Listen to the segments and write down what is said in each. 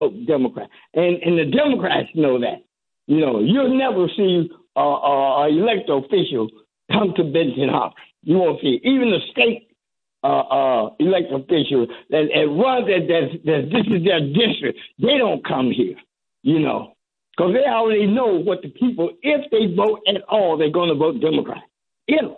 Democrat, and the Democrats know that. You'll never see an elected official come to Benton Harbor. You won't see it. Even the state elected officials that runs that this is their district, they don't come here. Because they already know what the people, if they vote at all, they're going to vote Democrat. And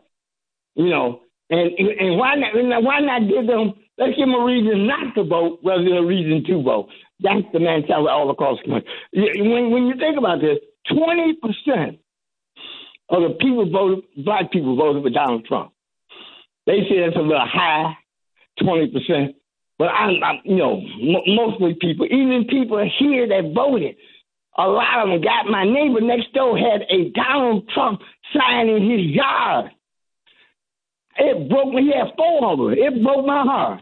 why not give them? Let's give them a reason not to vote rather than a reason to vote. That's the mentality all across the country. When you think about this, 20% of the people black people voted for Donald Trump. They say that's a little high, 20%. But mostly people, even people here that voted, a lot of them got. My neighbor next door had a Donald Trump sign in his yard. It broke me. He had 4 of them. It broke my heart.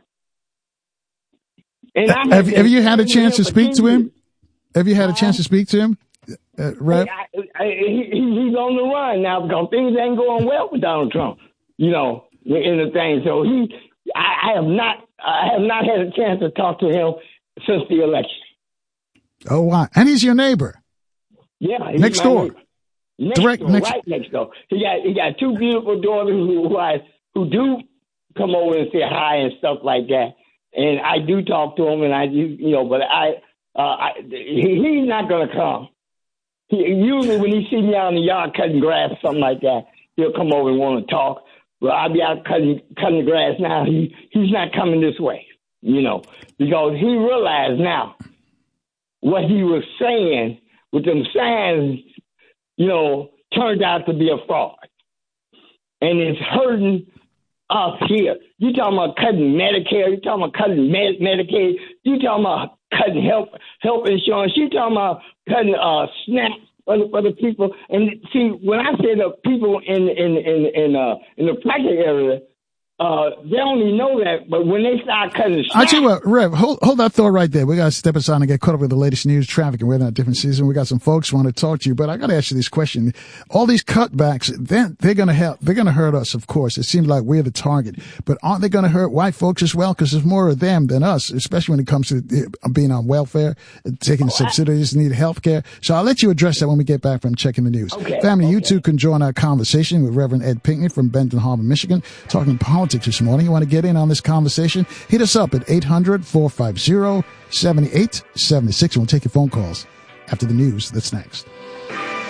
And have you had a chance to speak to him? Have you had a chance to speak to him, Rev? He's on the run now because things ain't going well with Donald Trump. In the thing. So I have not had a chance to talk to him since the election. Oh, wow. And he's your neighbor. Yeah. Next door. Right next door. He got 2 beautiful daughters who do come over and say hi and stuff like that. And I do talk to him, and I do, but he's not going to come. Usually when he sees me out in the yard cutting grass or something like that, he'll come over and want to talk. Well, I'll be out cutting the grass now. He's not coming this way, because he realized now what he was saying with them signs, turned out to be a fraud. And it's hurting us here. You talking about cutting Medicare, you talking about cutting Medicaid, you talking about cutting health insurance, you talking about cutting SNAP for the people. And see, when I say the people in the project area, they only know that, but when they start cutting SNAP. I'll tell you what, Rev, hold that thought right there. We got to step aside and get caught up with the latest news, traffic, and weather in a different season. We got some folks who want to talk to you, but I got to ask you this question. All these cutbacks, they're going to help. They're going to hurt us, of course. It seems like we're the target, but aren't they going to hurt white folks as well? Because there's more of them than us, especially when it comes to being on welfare, taking subsidies, need health care. So I'll let you address that when we get back from checking the news. Okay. Family, you too can join our conversation with Reverend Ed Pinckney from Benton Harbor, Michigan, talking politics this morning. You want to get in on this conversation? Hit us up at 800-450-7876. We'll take your phone calls after the news. That's next.